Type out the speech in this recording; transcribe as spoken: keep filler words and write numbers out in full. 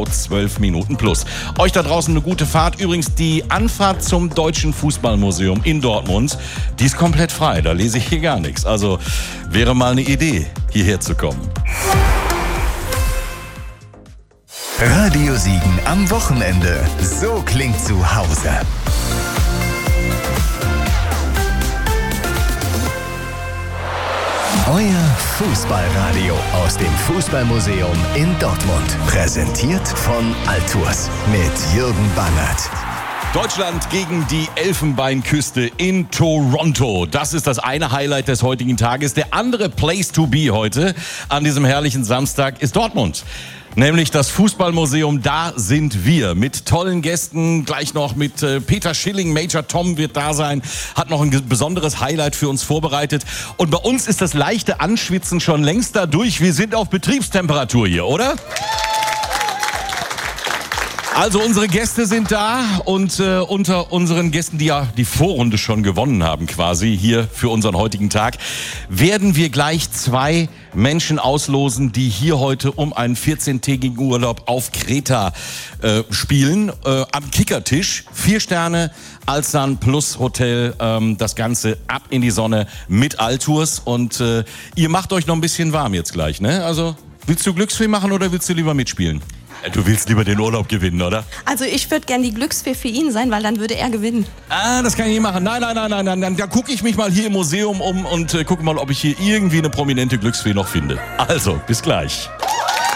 zwölf Minuten plus. Euch da draußen eine gute Fahrt. Übrigens, die Anfahrt zum Deutschen Fußballmuseum in Dortmund, die ist komplett frei. Da lese ich hier gar nichts. Also wäre mal eine Idee, hierher zu kommen. Radio Siegen am Wochenende. So klingt zu Hause. Euer Fußballradio aus dem Fußballmuseum in Dortmund. Präsentiert von Altours mit Jürgen Bangert. Deutschland gegen die Elfenbeinküste in Toronto. Das ist das eine Highlight des heutigen Tages. Der andere Place to be heute an diesem herrlichen Samstag ist Dortmund. Nämlich das Fußballmuseum, da sind wir mit tollen Gästen, gleich noch mit äh, Peter Schilling, Major Tom wird da sein, hat noch ein besonderes Highlight für uns vorbereitet. Und bei uns ist das leichte Anschwitzen schon längst da durch. Wir sind auf Betriebstemperatur hier, oder? Also unsere Gäste sind da und äh, unter unseren Gästen, die ja die Vorrunde schon gewonnen haben quasi hier für unseren heutigen Tag, werden wir gleich zwei Menschen auslosen, die hier heute um einen vierzehntägigen Urlaub auf Kreta äh, spielen. Äh, am Kickertisch, vier Sterne, Alsan Plus Hotel, ähm, das Ganze ab in die Sonne mit Altours. Und äh, ihr macht euch noch ein bisschen warm jetzt gleich, ne? Also willst du Glücksfee machen oder willst du lieber mitspielen? Du willst lieber den Urlaub gewinnen, oder? Also ich würde gern die Glücksfee für ihn sein, weil dann würde er gewinnen. Ah, das kann ich nicht machen. Nein, nein, nein, nein, nein, nein. Da gucke ich mich mal hier im Museum um und äh, gucke mal, ob ich hier irgendwie eine prominente Glücksfee noch finde. Also, bis gleich.